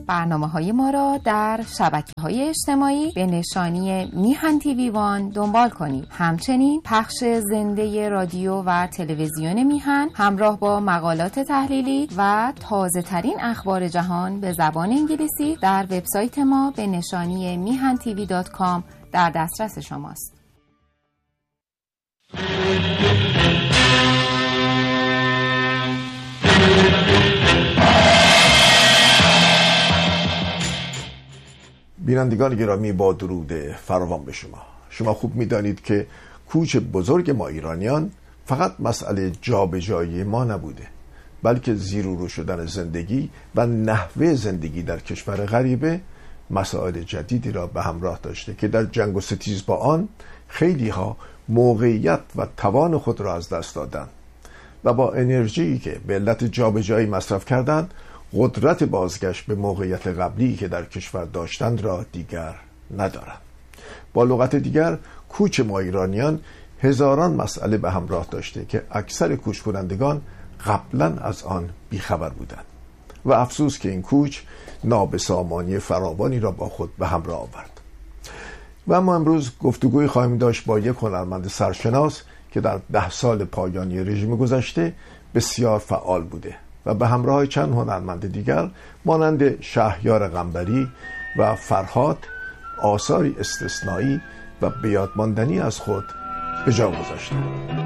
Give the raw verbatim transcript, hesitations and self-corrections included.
برنامه‌های ما را در شبکه‌های اجتماعی به نشانی میهن تیوی وان دنبال کنید. همچنین پخش زنده رادیو و تلویزیون میهن همراه با مقالات تحلیلی و تازه‌ترین اخبار جهان به زبان انگلیسی در وبسایت ما به نشانی میهن تیوی دات کام در دسترس شماست. بینندگان گرامی، با درود فراوان به شما. شما خوب می‌دانید که کوچ بزرگ ما ایرانیان فقط مسئله جابجایی ما نبوده، بلکه زیر و رو شدن زندگی و نحوه زندگی در کشور غریبه مسائل جدیدی را به همراه داشته که در جنگ و ستیز با آن خیلی ها موقعیت و توان خود را از دست دادند و با انرژی که به علت جابجایی مصرف کردند قدرت بازگشت به موقعیت قبلی که در کشور داشتند را دیگر ندارند. با لغت دیگر، کوچ ما ایرانیان هزاران مسئله به همراه داشته که اکثر کوچ کنندگان قبلا از آن بیخبر بودند و افسوس که این کوچ نابسامانی فراوانی را با خود به همراه آورد. و ما امروز گفتگوی خواهیم داشت با یک هنرمند سرشناس که در ده سال پایانی رژیم گذشته بسیار فعال بوده و به همراه چند هنرمند دیگر مانند شهریار قنبری و فرهاد آثاری استثنایی و بیادماندنی از خود به جا گذاشته.